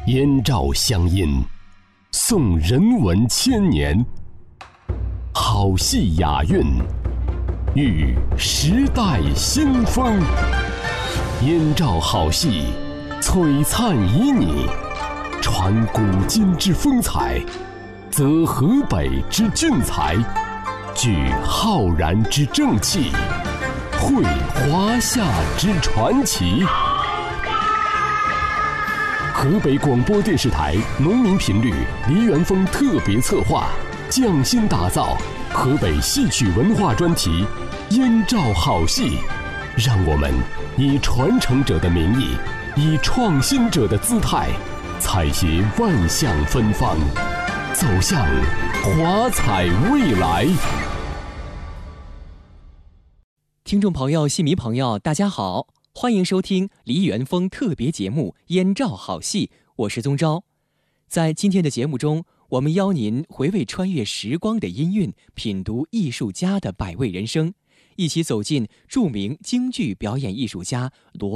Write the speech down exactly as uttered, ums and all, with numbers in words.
燕赵乡音，颂人文千年，好戏雅韵，遇时代新风。燕赵好戏，璀璨旖旎，传古今之风采，则河北之俊才，聚浩然之正气，绘华夏之传奇。河北广播电视台农民频率梨园风特别策划，匠心打造河北戏曲文化专题《燕赵好戏》，让我们以传承者的名义，以创新者的姿态，采撷万象芬芳，走向华彩未来。 听众朋友、戏迷朋友，大家好，欢迎收听梨园风特别节目《燕赵好戏》，我是宗昭。在今天的节目中，我们邀您回味穿越时光的音韵，品读艺术家的百味人生，一起走进著名京剧表演艺术家罗